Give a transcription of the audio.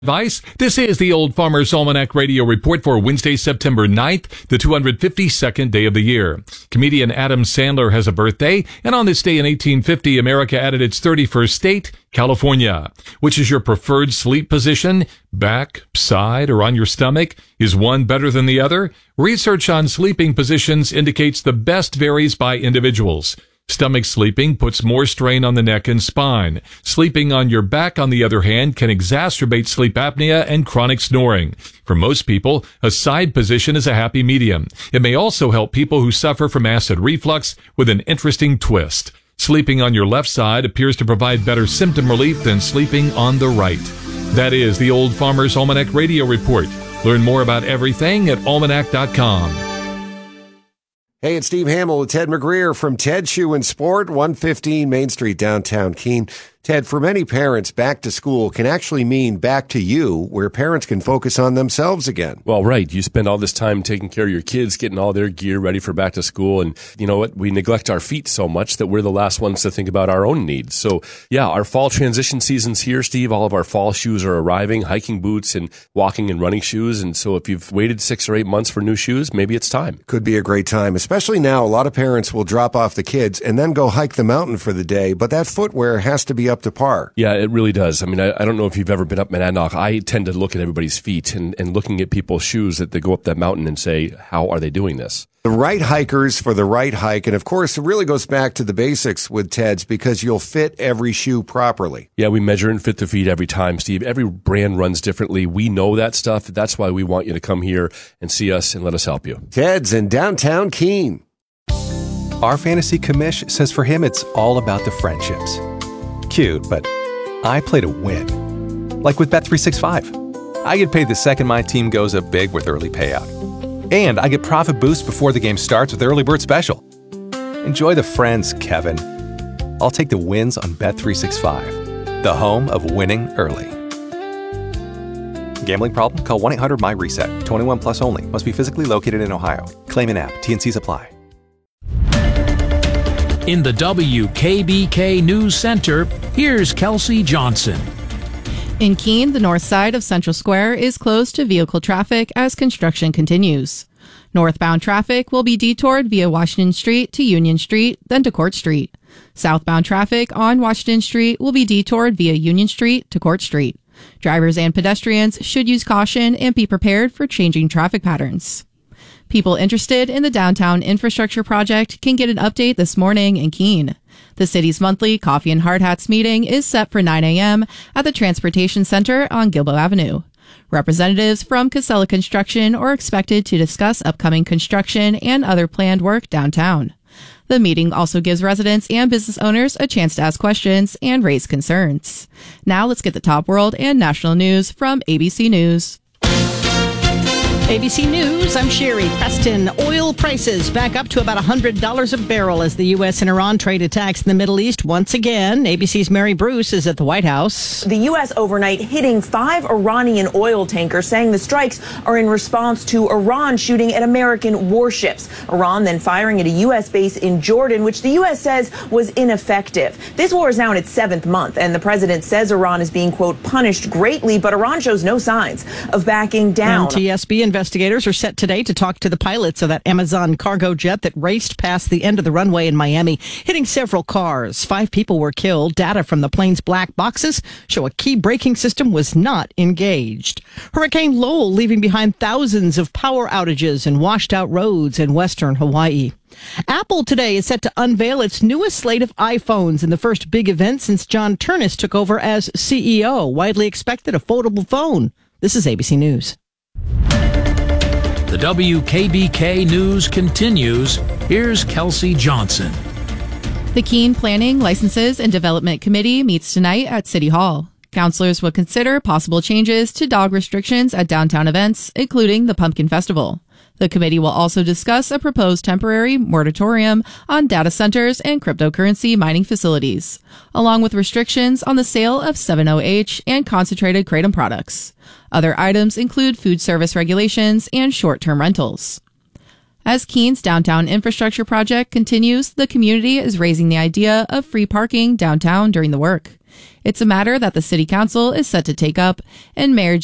Advice. This is the Old Farmer's Almanac Radio Report for Wednesday, September 9th, the 252nd day of the year. Comedian Adam Sandler has a birthday, and on this day in 1850, America added its 31st state, California. Which is your preferred sleep position? Back, side, or on your stomach? Is one better than the other? Research on sleeping positions indicates the best varies by individuals. Stomach sleeping puts more strain on the neck and spine. Sleeping on your back, on the other hand, can exacerbate sleep apnea and chronic snoring. For most people, a side position is a happy medium. It may also help people who suffer from acid reflux with an interesting twist. Sleeping on your left side appears to provide better symptom relief than sleeping on the right. That is the Old Farmer's Almanac Radio Report. Learn more about everything at almanac.com. Hey, it's Steve Hamill with Ted McGreer from Ted Shoe and Sport, 115 Main Street, downtown Keene. Ted, for many parents, back to school can actually mean back to you, where parents can focus on themselves again. Well, right. You spend all this time taking care of your kids, getting all their gear ready for back to school. And you know what? We neglect our feet so much that we're the last ones to think about our own needs. So, yeah, our fall transition season's here, Steve. All of our fall shoes are arriving, hiking boots and walking and running shoes. And so if you've waited 6 or 8 months for new shoes, maybe it's time. Could be a great time, especially now. A lot of parents will drop off the kids and then go hike the mountain for the day. But that footwear has to be up to par. Yeah, it really does. I mean, I don't know if you've ever been up Monadnock. I tend to look at everybody's feet and looking at people's shoes that they go up that mountain and say, how are they doing this? The right hikers for the right hike. And of course, it really goes back to the basics with Ted's because you'll fit every shoe properly. Yeah, we measure and fit the feet every time, Steve. Every brand runs differently. We know that stuff. That's why we want you to come here and see us and let us help you. Ted's in downtown Keene. Our fantasy commish says for him, it's all about the friendships. Cute, but I play to win. Like with Bet365. I get paid the second my team goes up big with early payout. And I get profit boost before the game starts with Early Bird Special. Enjoy the friends, Kevin. I'll take the wins on Bet365, the home of winning early. Gambling problem? Call 1-800-MY-RESET. 21 plus only. Must be physically located in Ohio. Claim in app. T&Cs apply. In the WKBK News Center, here's Kelsey Johnson. In Keene, the north side of Central Square is closed to vehicle traffic as construction continues. Northbound traffic will be detoured via Washington Street to Union Street, then to Court Street. Southbound traffic on Washington Street will be detoured via Union Street to Court Street. Drivers and pedestrians should use caution and be prepared for changing traffic patterns. People interested in the downtown infrastructure project can get an update this morning in Keene. The city's monthly Coffee and Hard Hats meeting is set for 9 a.m. at the Transportation Center on Gilboa Avenue. Representatives from Casella Construction are expected to discuss upcoming construction and other planned work downtown. The meeting also gives residents and business owners a chance to ask questions and raise concerns. Now let's get the top world and national news from ABC News. ABC News, I'm Sherry Preston. Oil prices back up to about $100 a barrel as the U.S. and Iran trade attacks in the Middle East once again. ABC's Mary Bruce is at the White House. The U.S. overnight hitting 5 Iranian oil tankers, saying the strikes are in response to Iran shooting at American warships. Iran then firing at a U.S. base in Jordan, which the U.S. says was ineffective. This war is now in its 7th month, and the president says Iran is being, quote, punished greatly, but Iran shows no signs of backing down. And TSB investigators are set today to talk to the pilots of that Amazon cargo jet that raced past the end of the runway in Miami, hitting several cars. 5 people were killed. Data from the plane's black boxes show a key braking system was not engaged. Hurricane Lowell leaving behind thousands of power outages and washed out roads in western Hawaii. Apple today is set to unveil its newest slate of iPhones in the first big event since John Ternus took over as CEO. Widely expected a foldable phone. This is ABC News. The WKBK News continues. Here's Kelsey Johnson. The Keene Planning, Licenses, and Development Committee meets tonight at City Hall. Councilors will consider possible changes to dog restrictions at downtown events, including the Pumpkin Festival. The committee will also discuss a proposed temporary moratorium on data centers and cryptocurrency mining facilities, along with restrictions on the sale of 7-OH and concentrated kratom products. Other items include food service regulations and short-term rentals. As Keene's downtown infrastructure project continues, the community is raising the idea of free parking downtown during the work. It's a matter that the city council is set to take up, and Mayor